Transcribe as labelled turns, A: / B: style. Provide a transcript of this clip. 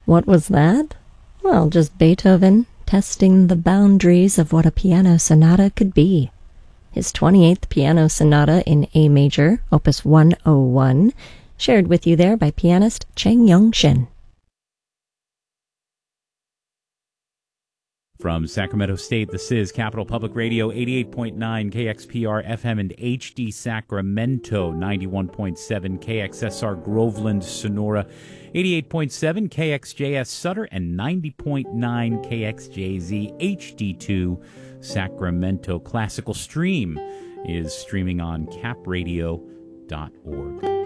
A: What was that? Well, just Beethoven testing the boundaries of what a piano sonata could be. His 28th Piano Sonata in A major, Opus 101, shared with you there by pianist Cheng Young-shin.
B: From Sacramento State, this is Capital Public Radio, 88.9 KXPR FM and HD Sacramento, 91.7 KXSR Groveland, Sonora, 88.7 KXJS Sutter, and 90.9 KXJZ HD2 Sacramento. Classical Stream is streaming on capradio.org.